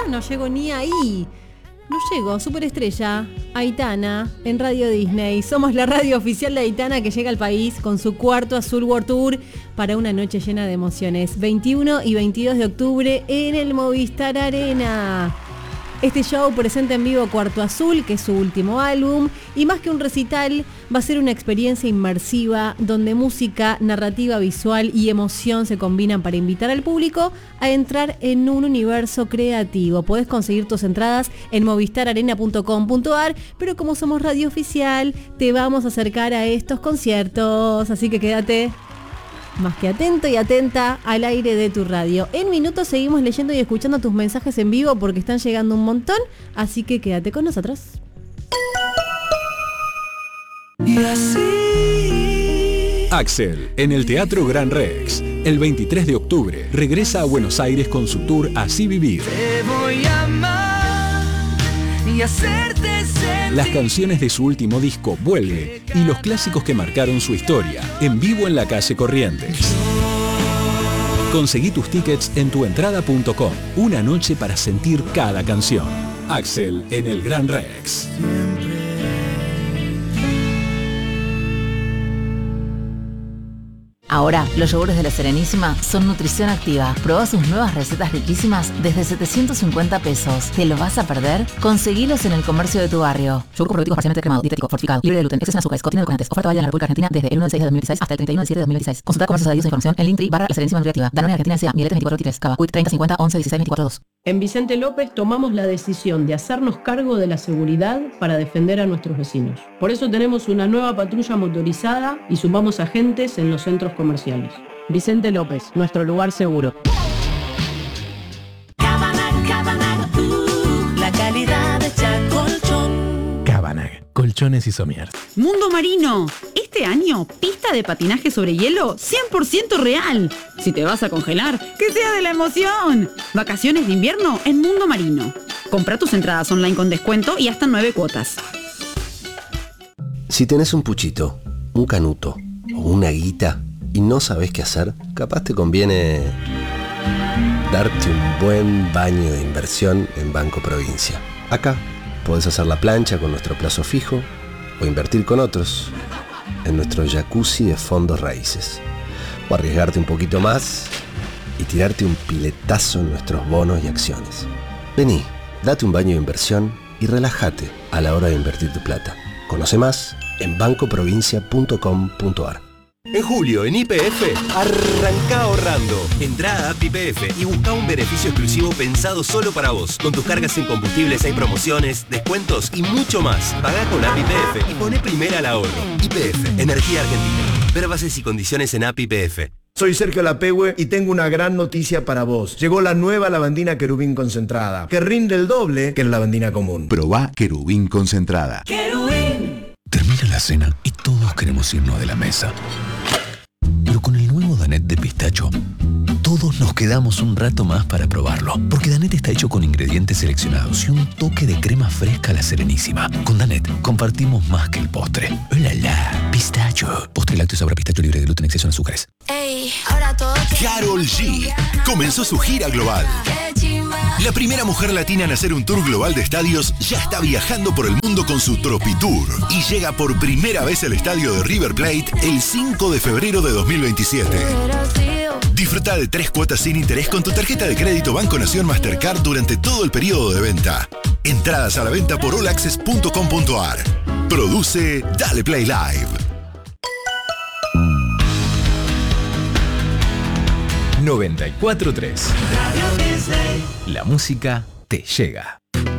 no llego ni ahí. No llego, Superestrella, Aitana, en Radio Disney. Somos la radio oficial de Aitana que llega al país con su cuarto Azul World Tour para una noche llena de emociones. 21 y 22 de octubre en el Movistar Arena. Este show presenta en vivo Cuarto Azul, que es su último álbum, y más que un recital, va a ser una experiencia inmersiva donde música, narrativa visual y emoción se combinan para invitar al público a entrar en un universo creativo. Podés conseguir tus entradas en movistararena.com.ar, pero como somos radio oficial, te vamos a acercar a estos conciertos, así que quédate más que atento y atenta al aire de tu radio. En minutos seguimos leyendo y escuchando tus mensajes en vivo porque están llegando un montón, así que quédate con nosotros. Y así... Axel, en el Teatro Gran Rex, el 23 de octubre, regresa a Buenos Aires con su tour Así Vivir. Te voy a amar y hacerte sentir. Las canciones de su último disco Vuelve y los clásicos que marcaron su historia, en vivo en la calle Corrientes. Conseguí tus tickets en tuentrada.com. Una noche para sentir cada canción. Axel en el Gran Rex. Ahora, los yogures de La Serenísima son nutrición activa. Probá sus nuevas recetas riquísimas desde 750 pesos. ¿Te los vas a perder? Conseguilos en el comercio de tu barrio. Yogur probiótico parcialmente cremado, dietético, fortificado, libre de gluten, exceso en azúcares, contiene edulcorantes. Oferta válida en la República Argentina desde el 1 del 6 de 2016 hasta el 31 del 7 de 2016. Consulta comercios adheridos e información en Linktree / La Serenísima Nutriactiva. Danone Argentina S.A. Mieletes 2423. Cava. Quick 30 50 11 16 24 2. En Vicente López tomamos la decisión de hacernos cargo de la seguridad para defender a nuestros vecinos. Por eso tenemos una nueva patrulla motorizada y sumamos agentes en los centros comerciales. Vicente López, nuestro lugar seguro. La calidad de Chacolchón. Cabanag, colchones y somiers. Mundo Marino, este año, pista de patinaje sobre hielo 100% real. Si te vas a congelar, que sea de la emoción. Vacaciones de invierno en Mundo Marino. Compra tus entradas online con descuento y hasta 9 cuotas. Si tenés un puchito, un canuto o una guita y no sabés qué hacer, capaz te conviene darte un buen baño de inversión en Banco Provincia. Acá podés hacer la plancha con nuestro plazo fijo o invertir con otros en nuestro jacuzzi de fondos raíces. O arriesgarte un poquito más y tirarte un piletazo en nuestros bonos y acciones. Vení, date un baño de inversión y relájate a la hora de invertir tu plata. Conoce más en bancoprovincia.com.ar. En julio, en YPF, arranca ahorrando. Entrá a App YPF y busca un beneficio exclusivo pensado solo para vos. Con tus cargas en combustibles hay promociones, descuentos y mucho más. Pagá con App YPF y poné primera al ahorro. YPF, Energía Argentina. Ver bases y condiciones en App YPF. Soy Sergio Lapehue y tengo una gran noticia para vos. Llegó la nueva lavandina Querubín concentrada, que rinde el doble que la lavandina común. Probá Querubín concentrada. Querubín. Termina la cena y todos queremos irnos de la mesa. Pero con el nuevo Danette de pistacho, todos nos quedamos un rato más para probarlo. Porque Danette está hecho con ingredientes seleccionados y un toque de crema fresca a La Serenísima. Con Danette compartimos más que el postre. ¡Hola, la! Pistacho. Postre lácteo sabor a pistacho libre de gluten, exceso en azúcares. Ey, ahora todo. Karol G comenzó su gira global. La primera mujer latina en hacer un tour global de estadios ya está viajando por el mundo con su Tropitour y llega por primera vez al estadio de River Plate el 5 de febrero de 2027. Disfruta de 3 cuotas sin interés con tu tarjeta de crédito Banco Nación Mastercard durante todo el periodo de venta. Entradas a la venta por allaccess.com.ar. Produce Dale Play Live. 94.3. La música te llega.